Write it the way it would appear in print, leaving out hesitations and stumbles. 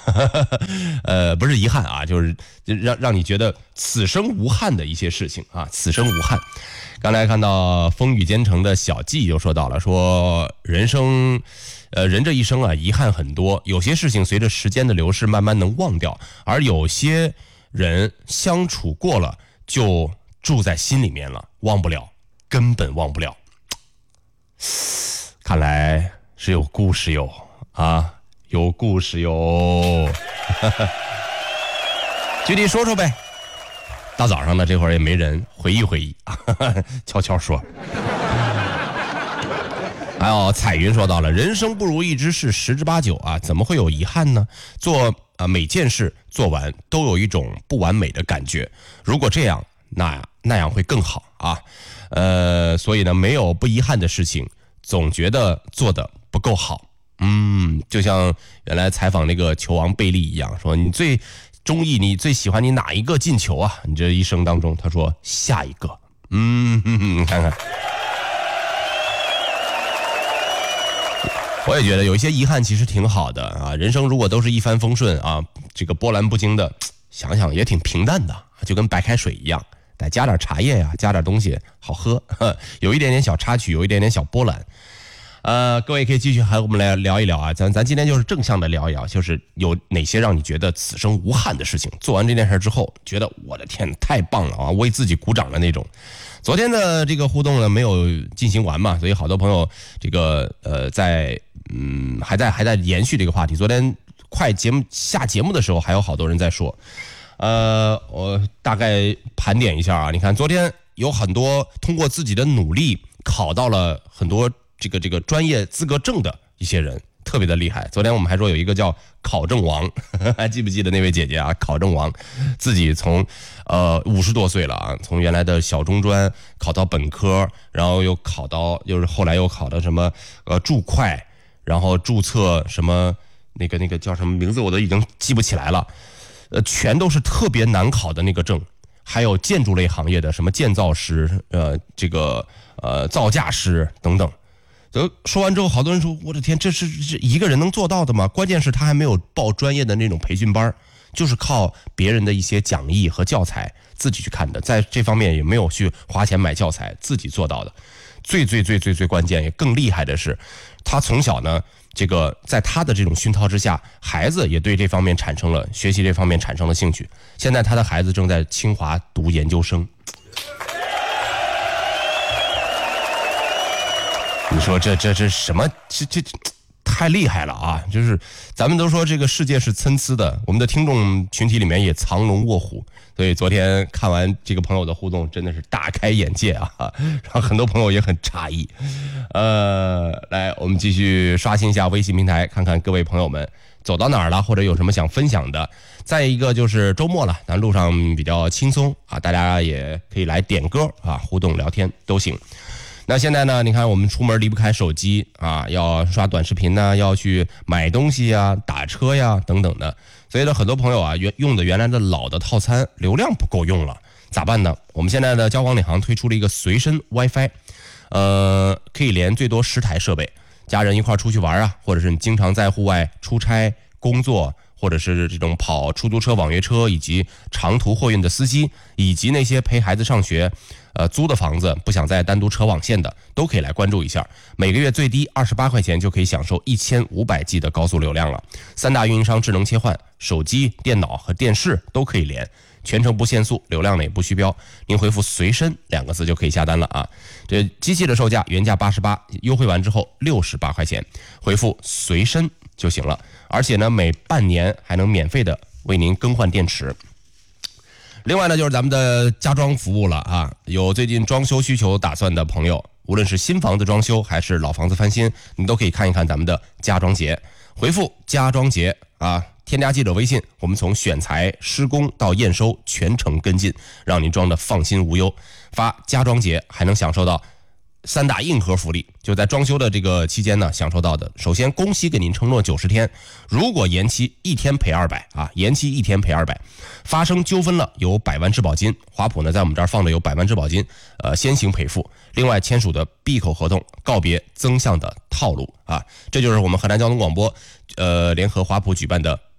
不是遗憾啊，就是让你觉得此生无憾的一些事情啊，此生无憾。刚才看到风雨兼程的小季又说到了，说人这一生啊，遗憾很多，有些事情随着时间的流逝慢慢能忘掉，而有些人相处过了就住在心里面了，忘不了，根本忘不了。看来是有故事哟啊，有故事哟。具体说说呗。大早上的这会儿也没人，回忆回忆啊，悄悄说。还有彩云说到了，人生不如意之事十之八九啊，怎么会有遗憾呢？每件事做完都有一种不完美的感觉，如果这样，那样会更好啊。所以呢，没有不遗憾的事情，总觉得做的不够好。就像原来采访那个球王贝利一样，说你最中意你最喜欢你哪一个进球啊？你这一生当中，他说下一个。你看看，我也觉得有一些遗憾其实挺好的啊。人生如果都是一帆风顺啊，这个波澜不惊的，想想也挺平淡的，就跟白开水一样，得加点茶叶呀，加点东西好喝，有一点点小插曲，有一点点小波澜。各位可以继续和我们来聊一聊啊，咱今天就是正向的聊一聊，就是有哪些让你觉得此生无憾的事情，做完这件事之后觉得我的天太棒了啊，为自己鼓掌的那种。昨天的这个互动呢没有进行完嘛，所以好多朋友这个还在延续这个话题。昨天快下节目的时候还有好多人在说，我大概盘点一下啊，你看昨天有很多通过自己的努力考到了很多这个专业资格证的一些人，特别的厉害。昨天我们还说有一个叫考证王，还记不记得那位姐姐啊？考证王自己从50多岁了啊，从原来的小中专考到本科，然后又考到后来又考到什么注会，然后注册什么那个叫什么名字我都已经记不起来了，全都是特别难考的那个证。还有建筑类行业的什么建造师，造价师等等。说完之后，好多人说：“我的天，这是一个人能做到的吗？”关键是他还没有报专业的那种培训班，就是靠别人的一些讲义和教材自己去看的，在这方面也没有去花钱买教材，自己做到的。最关键也更厉害的是，他从小呢，这个在他的这种熏陶之下，孩子也对这方面学习这方面产生了兴趣。现在他的孩子正在清华读研究生。你说这什么？这太厉害了啊！就是咱们都说这个世界是参差的，我们的听众群体里面也藏龙卧虎，所以昨天看完这个朋友的互动，真的是大开眼界啊！然后很多朋友也很诧异。来，我们继续刷新一下微信平台，看看各位朋友们走到哪儿了，或者有什么想分享的。再一个就是周末了，咱路上比较轻松啊，大家也可以来点歌啊，互动聊天都行。那现在呢，你看我们出门离不开手机啊，要刷短视频呢，要去买东西呀、打车呀等等的，所以呢，很多朋友啊用的原来的老的套餐流量不够用了，咋办呢？我们现在的交广领航推出了一个随身 WiFi， 可以连最多10台设备，家人一块出去玩啊，或者是你经常在户外出差工作，或者是这种跑出租车、网约车以及长途货运的司机，以及那些陪孩子上学租的房子不想再单独扯网线的，都可以来关注一下。每个月最低28块钱就可以享受1500G 的高速流量了。3大运营商智能切换，手机、电脑和电视都可以连，全程不限速，流量呢也不虚标。您回复随身2个字就可以下单了啊。这机器的售价原价88，优惠完之后68块钱，回复随身就行了。而且呢，每半年还能免费的为您更换电池。另外呢，就是咱们的家装服务了啊，有最近装修需求打算的朋友，无论是新房子装修还是老房子翻新，你都可以看一看咱们的家装节，回复家装节啊，添加记者微信，我们从选材、施工到验收全程跟进，让您装的放心无忧。发家装节还能享受到3大硬核福利，就在装修的这个期间呢，享受到的。首先，恭喜给您承诺90天，如果延期1天赔200啊，延期1天赔200。发生纠纷了，有100万质保金。华普呢，在我们这儿放的有100万质保金，先行赔付。另外签署的闭口合同，告别增项的套路啊。这就是我们河南交通广播联合华普举办的